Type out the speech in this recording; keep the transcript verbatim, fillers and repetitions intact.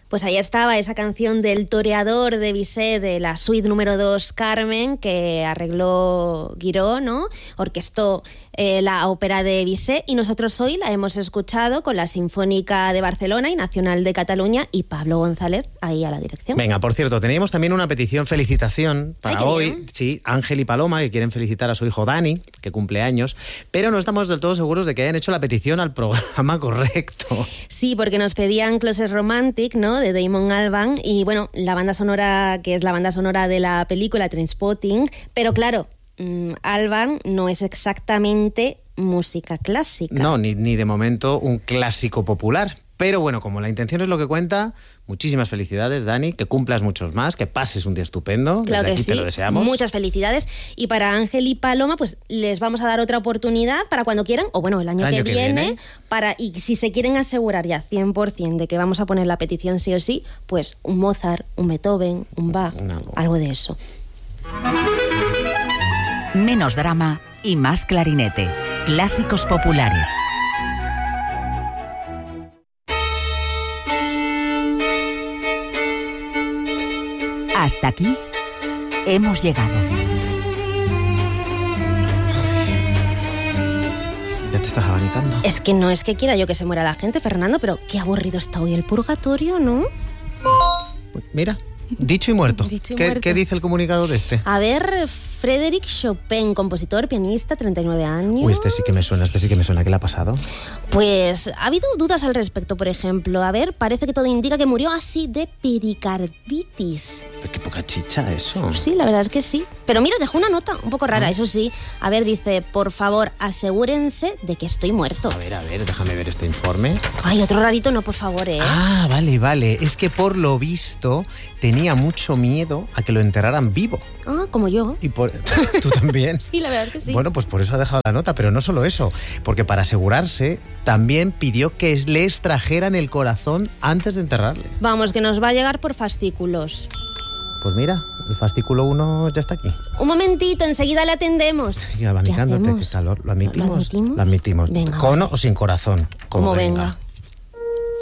Pues ahí estaba esa canción del Toreador de Bizet, de la suite número dos Carmen, que arregló Guiró, ¿no? Orquestó eh, la ópera de Bizet, y nosotros hoy la hemos escuchado con la Sinfónica de Barcelona y Nacional de Cataluña y Pablo González ahí a la dirección. Venga, por cierto, teníamos también una petición, felicitación para Ay, hoy. bien. Sí, Ángel y Paloma, que quieren felicitar a su hijo Dani, que cumple años, pero no estamos del todo seguros de que hayan hecho la petición al programa correcto. Sí, porque nos pedían Closet Romantic, ¿no?, de Damon Albarn, y bueno, la banda sonora, que es la banda sonora de la película Trainspotting, pero claro, mmm, Albarn no es exactamente música clásica. No, ni, ni de momento un clásico popular. Pero bueno, como la intención es lo que cuenta, muchísimas felicidades, Dani, que cumplas muchos más, que pases un día estupendo. Claro Desde que aquí sí, te lo deseamos. Muchas felicidades. Y para Ángel y Paloma, pues les vamos a dar otra oportunidad para cuando quieran, o bueno, el año, El año que, que viene, viene. para y si se quieren asegurar ya cien por ciento de que vamos a poner la petición sí o sí, pues un Mozart, un Beethoven, un Bach, Algo. algo de eso. Menos drama y más clarinete. Clásicos populares. Hasta aquí hemos llegado. Ya te estás abanicando. Es que no es que quiera yo que se muera la gente, Fernando, pero qué aburrido está hoy el purgatorio, ¿no? Mira, dicho y muerto. Dicho y ¿Qué, muerto. ¿Qué dice el comunicado de este? A ver, Frédéric Chopin, compositor, pianista, treinta y nueve años. Uy, este sí que me suena, este sí que me suena. ¿Qué le ha pasado? Pues ha habido dudas al respecto, por ejemplo. A ver, parece que todo indica que murió así de pericarditis. Qué poca chicha eso. Sí, la verdad es que sí. Pero mira, dejó una nota un poco rara, eso sí. A ver, dice, por favor, asegúrense de que estoy muerto. A ver, a ver, déjame ver este informe. Ay, otro rarito no, por favor, ¿eh? Ah, vale, vale. Es que por lo visto tenía mucho miedo a que lo enterraran vivo. Ah, como yo. Y por... ¿Tú también? Sí, la verdad es que sí. Bueno, pues por eso ha dejado la nota, pero no solo eso, porque para asegurarse también pidió que le extrajeran el corazón antes de enterrarle. Vamos, que nos va a llegar por fascículos. Pues mira, el fascículo uno ya está aquí. Un momentito, enseguida le atendemos. Y abanicándote, ¿Qué hacemos? qué calor. ¿Lo admitimos? ¿Lo admitimos? Lo admitimos. Venga, ¿Con vale. o sin corazón? Como venga.